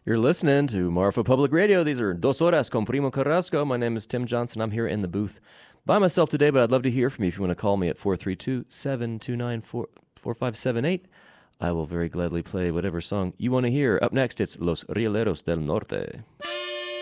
You're listening to Marfa Public Radio. These are Dos Horas con Primo Carrasco. My name is Tim Johnson. I'm here in the booth by myself today, but I'd love to hear from you. If you want to call me at 432-729-4578, I will very gladly play whatever song you want to hear. Up next, it's Los Rieleros del Norte.